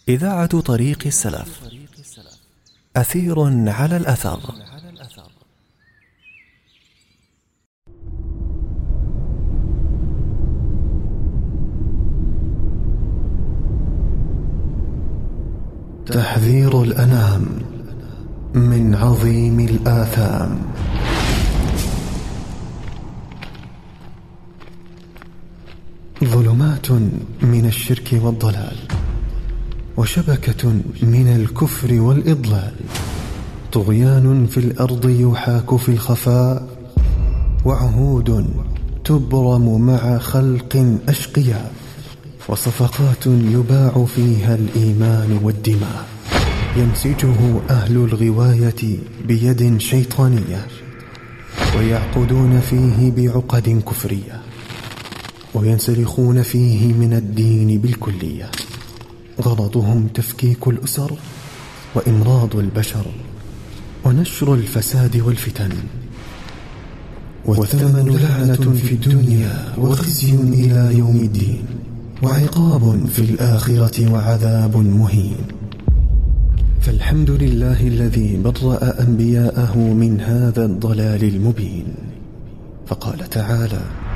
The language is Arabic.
إذاعة طريق السلف، أثير على الأثر. تحذير الأنام من عظيم الآثام. ظلمات من الشرك والضلال، وشبكة من الكفر والإضلال، طغيان في الأرض يحاك في الخفاء، وعهود تبرم مع خلق أشقياء، وصفقات يباع فيها الإيمان والدماء، ينسجه أهل الغواية بيد شيطانية، ويعقدون فيه بعقد كفرية، وينسلخون فيه من الدين بالكلية. غرضهم تفكيك الأسر وإمراض البشر ونشر الفساد والفتن، والثمن لعنة في الدنيا وخزي إلى يوم الدين، وعقاب في الآخرة وعذاب مهين. فالحمد لله الذي برأ أنبياءه من هذا الضلال المبين. فقال تعالى: